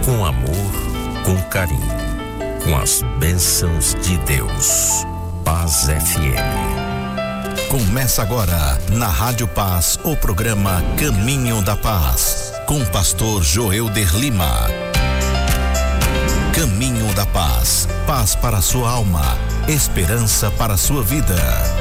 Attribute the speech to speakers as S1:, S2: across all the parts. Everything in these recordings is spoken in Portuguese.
S1: com amor, com carinho, com as bênçãos de Deus. Paz FM.
S2: Começa agora, na Rádio Paz, o programa Caminho da Paz, com o pastor Joelder Lima. Caminho da Paz, paz para a sua alma, esperança para a sua vida.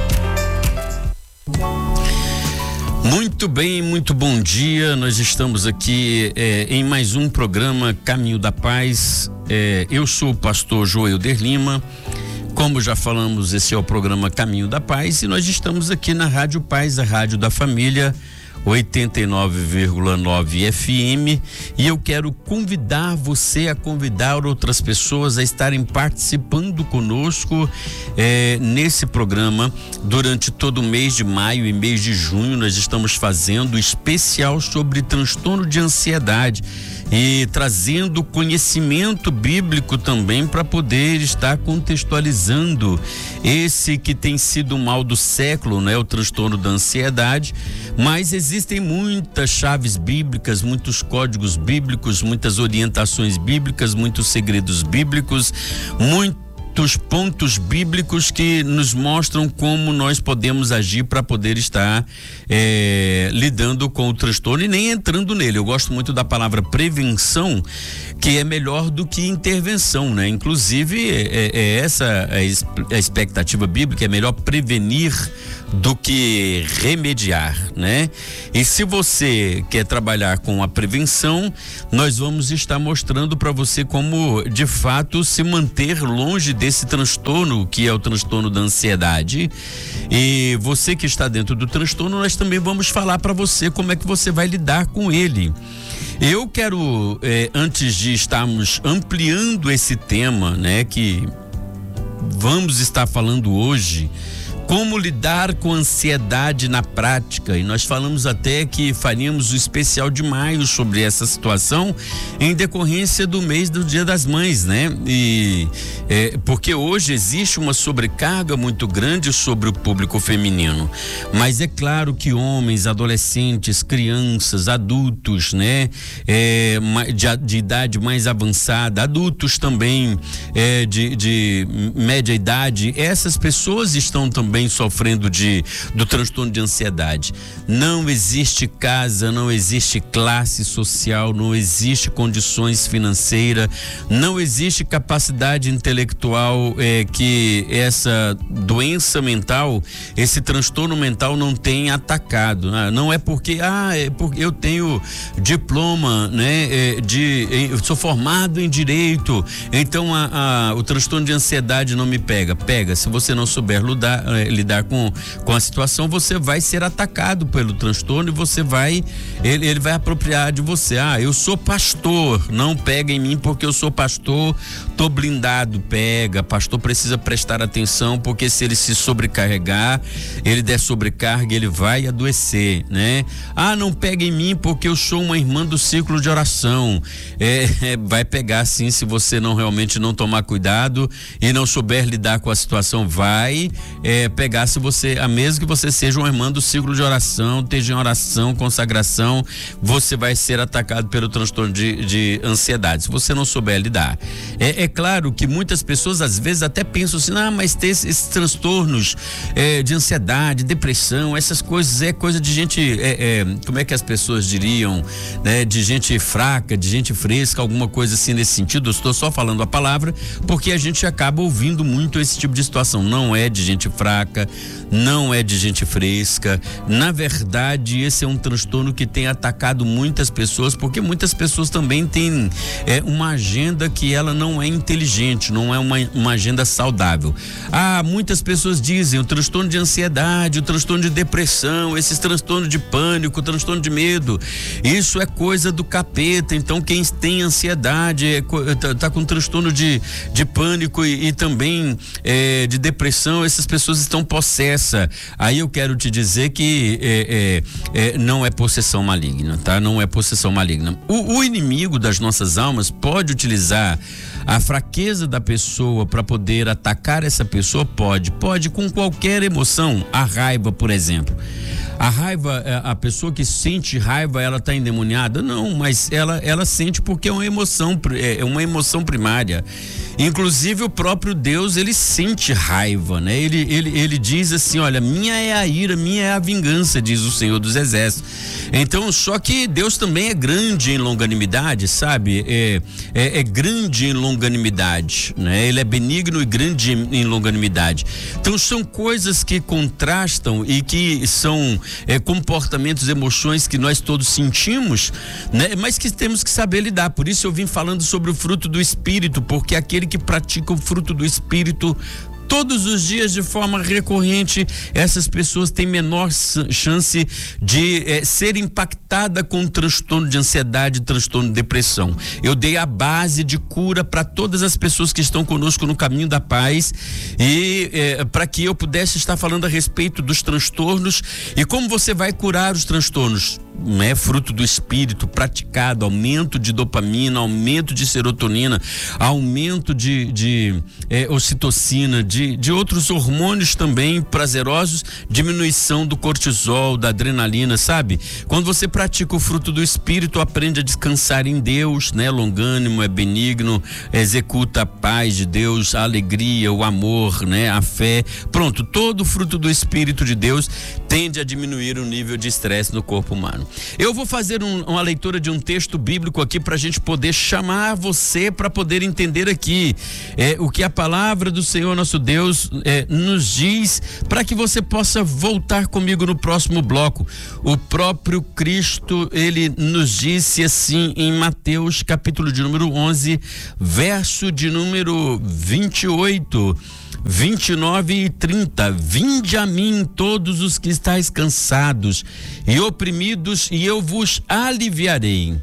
S3: Muito bem, muito bom dia. Nós estamos aqui em mais um programa Caminho da Paz. Eu sou o pastor Joelder Lima. Como já falamos, esse é o programa Caminho da Paz e nós estamos aqui na Rádio Paz, a rádio da família, 89,9 FM, e eu quero convidar você a convidar outras pessoas a estarem participando conosco nesse programa. Durante todo o mês de maio e mês de junho nós estamos fazendo especial sobre transtorno de ansiedade e trazendo conhecimento bíblico também para poder estar contextualizando esse que tem sido o mal do século, né? O transtorno da ansiedade. Mas existem muitas chaves bíblicas, muitos códigos bíblicos, muitas orientações bíblicas, muitos segredos bíblicos, muitos pontos bíblicos que nos mostram como nós podemos agir para poder estar lidando com o transtorno e nem entrando nele. Eu gosto muito da palavra prevenção, que é melhor do que intervenção, né? Inclusive, essa a expectativa bíblica, é melhor prevenir do que remediar, né? E se você quer trabalhar com a prevenção, nós vamos estar mostrando para você como de fato se manter longe desse transtorno, que é o transtorno da ansiedade. E você que está dentro do transtorno, nós também vamos falar para você como é que você vai lidar com ele. Eu quero, antes de estarmos ampliando esse tema, né, que vamos estar falando hoje, como lidar com a ansiedade na prática, e nós falamos até que faríamos o especial de maio sobre essa situação em decorrência do mês do Dia das Mães, né? E porque hoje existe uma sobrecarga muito grande sobre o público feminino, mas é claro que homens, adolescentes, crianças, adultos, né? De idade mais avançada, adultos também de média idade, essas pessoas estão também sofrendo do transtorno de ansiedade. Não existe casa, não existe classe social, não existe condições financeiras, não existe capacidade intelectual que essa doença mental, esse transtorno mental não tem atacado. Não é porque eu tenho diploma, né? Eu sou formado em direito, então o transtorno de ansiedade não me pega. Se você não souber lidar com a situação, você vai ser atacado pelo transtorno e ele vai apropriar de você. Eu sou pastor, não pega em mim porque eu sou pastor, tô blindado. Pega, pastor precisa prestar atenção, porque se ele se sobrecarregar, ele der sobrecarga, ele vai adoecer, né? Não pega em mim porque eu sou uma irmã do círculo de oração. Vai pegar sim, se você realmente não tomar cuidado e não souber lidar com a situação, vai pegar, se você, a mesmo que você seja uma irmã do círculo de oração, esteja em oração, consagração, você vai ser atacado pelo transtorno de ansiedade, se você não souber lidar. É claro que muitas pessoas às vezes até pensam assim, mas ter esses transtornos de ansiedade, depressão, essas coisas é coisa de gente, como é que as pessoas diriam, né? De gente fraca, de gente fresca, alguma coisa assim nesse sentido. Eu estou só falando a palavra porque a gente acaba ouvindo muito esse tipo de situação. Não é de gente fraca, não é de gente fresca. Na verdade, esse é um transtorno que tem atacado muitas pessoas, porque muitas pessoas também têm uma agenda que ela não é inteligente, não é uma agenda saudável. Muitas pessoas dizem o transtorno de ansiedade, o transtorno de depressão, esses transtornos de pânico, o transtorno de medo, isso é coisa do capeta. Então quem tem ansiedade tá com transtorno de pânico e também de depressão, essas pessoas estão possessa. Aí eu quero te dizer que não é possessão maligna, tá? Não é possessão maligna. O inimigo das nossas almas pode utilizar a fraqueza da pessoa para poder atacar essa pessoa? Pode com qualquer emoção. A raiva, por exemplo. A raiva, a pessoa que sente raiva, ela está endemoniada? Não, mas ela sente porque é uma emoção primária. Inclusive o próprio Deus, ele sente raiva, né? Ele diz assim, olha, minha é a ira, minha é a vingança, diz o Senhor dos Exércitos. Então, só que Deus também é grande em longanimidade, sabe? É grande em longanimidade, né? Ele é benigno e grande em longanimidade. Então, são coisas que contrastam e que são comportamentos, emoções que nós todos sentimos, né? Mas que temos que saber lidar. Por isso eu vim falando sobre o fruto do Espírito, porque aquele que pratica o fruto do Espírito todos os dias de forma recorrente, essas pessoas têm menor chance de ser impactada com transtorno de ansiedade, transtorno de depressão. Eu dei a base de cura para todas as pessoas que estão conosco no caminho da paz e para que eu pudesse estar falando a respeito dos transtornos e como você vai curar os transtornos. Fruto do Espírito praticado, aumento de dopamina, aumento de serotonina, aumento de ocitocina, de outros hormônios também prazerosos, diminuição do cortisol, da adrenalina, sabe? Quando você pratica o fruto do Espírito, aprende a descansar em Deus, né? Longânimo, é benigno, executa a paz de Deus, a alegria, o amor, né? A fé. Pronto, todo o fruto do Espírito de Deus tende a diminuir o nível de estresse no corpo humano. Eu vou fazer uma leitura de um texto bíblico aqui para a gente poder chamar você para poder entender aqui o que a palavra do Senhor nosso Deus nos diz, para que você possa voltar comigo no próximo bloco. O próprio Cristo, ele nos disse assim em Mateus capítulo de número 11, verso de número 28, 29 e 30. Vinde a mim todos os que estáis cansados e oprimidos, e eu vos aliviarei.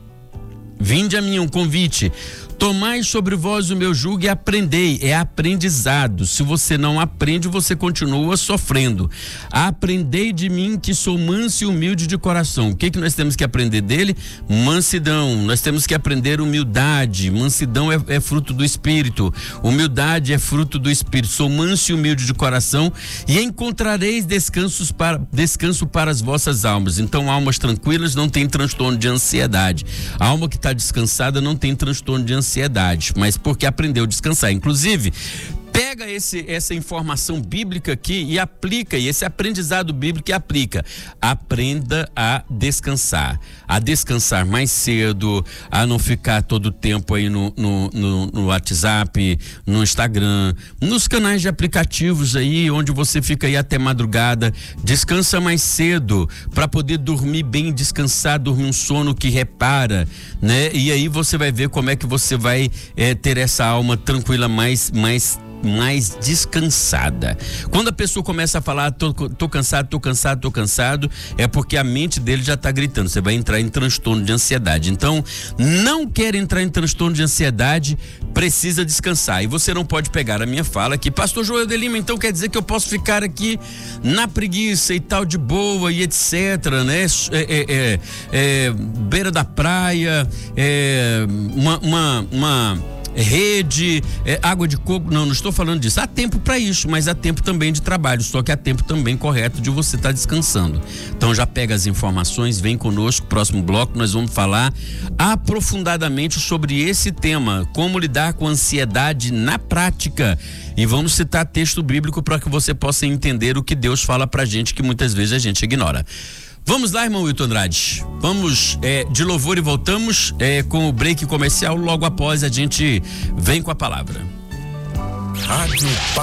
S3: Vinde a mim, um convite. Tomai sobre vós o meu jugo e aprendei. É aprendizado. Se você não aprende, você continua sofrendo. Aprendei de mim, que sou manso e humilde de coração. O que nós temos que aprender dele? Mansidão. Nós temos que aprender humildade. Mansidão é fruto do Espírito. Humildade é fruto do Espírito. Sou manso e humilde de coração e encontrareis descanso para as vossas almas. Então, almas tranquilas não tem transtorno de ansiedade. A alma que está descansada não tem transtorno de ansiedade, mas porque aprendeu a descansar. Inclusive, pega essa informação bíblica aqui e aplica, e esse aprendizado bíblico e aplica. Aprenda a descansar mais cedo, a não ficar todo o tempo aí no WhatsApp, no Instagram, nos canais de aplicativos aí, onde você fica aí até madrugada. Descansa mais cedo para poder dormir bem, descansar, dormir um sono que repara, né? E aí você vai ver como é que você vai ter essa alma tranquila, mais descansada. Quando a pessoa começa a falar tô cansado, é porque a mente dele já está gritando, você vai entrar em transtorno de ansiedade. Então, não quer entrar em transtorno de ansiedade, precisa descansar. E você não pode pegar a minha fala aqui, Pastor Joel de Lima, então quer dizer que eu posso ficar aqui na preguiça e tal, de boa e etc, né? Beira da praia, uma rede, água de coco. Não estou falando disso. Há tempo para isso, mas há tempo também de trabalho, só que há tempo também correto de você estar descansando. Então já pega as informações, vem conosco, próximo bloco nós vamos falar aprofundadamente sobre esse tema, como lidar com a ansiedade na prática, e vamos citar texto bíblico para que você possa entender o que Deus fala pra gente, que muitas vezes a gente ignora. Vamos lá, irmão Wilton Andrade. Vamos de louvor e voltamos com o break comercial. Logo após a gente vem com a palavra.